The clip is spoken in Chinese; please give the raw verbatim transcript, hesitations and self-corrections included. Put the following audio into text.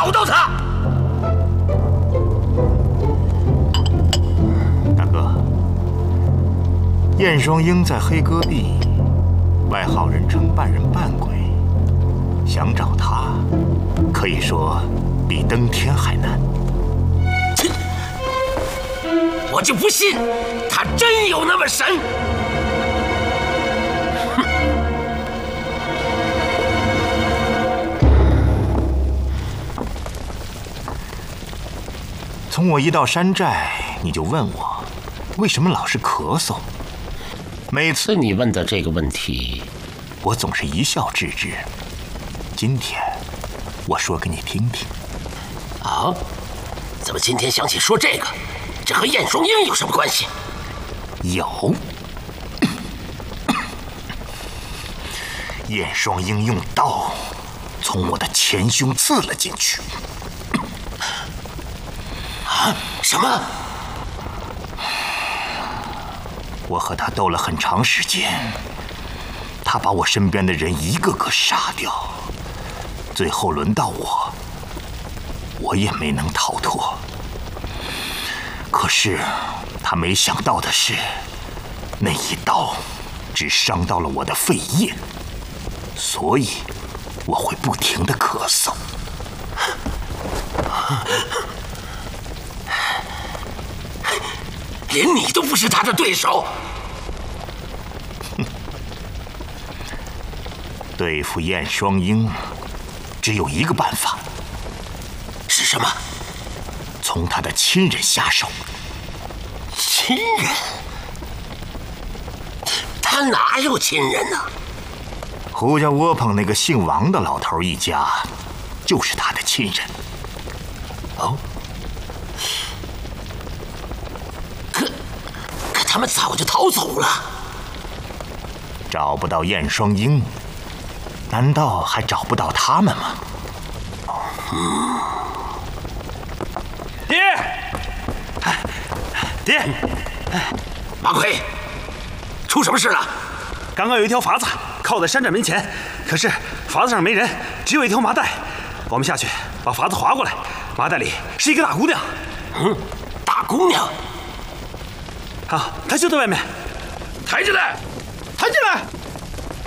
找到他。 大哥，燕双鹰在黑戈壁，外号人称半人半鬼，想找他，可以说比登天还难。 切！我就不信他真有那么神。 从我一到山寨，你就问我，为什么老是咳嗽？每次你问的这个问题， 我总是一笑置之。今天，我说给你听听。 啊？怎么今天想起说这个？这和燕双鹰有什么关系？ 有。燕双鹰用刀从我的前胸刺了进去。 啊！什么？ 我和他斗了很长时间，他把我身边的人一个个杀掉，最后轮到我，我也没能逃脱。可是他没想到的是，那一刀只伤到了我的肺叶，所以我会不停地咳嗽。 连你都不是他的对手。 哼，对付燕双鹰，只有一个办法。 是什么？ 从他的亲人下手。 亲人？他哪有亲人呢？ 胡家窝棚那个姓王的老头一家，就是他的亲人。 哦。 他们早就逃走了， 找不到燕双鹰，难道还找不到他们吗？ 嗯， 爹，爹， 马奎，出什么事了？ 刚刚有一条筏子靠在山寨门前，可是筏子上没人，只有一条麻袋。我们下去把筏子划过来，麻袋里是一个大姑娘。 嗯，大姑娘。 好，他就在外面， 抬进来，抬进来！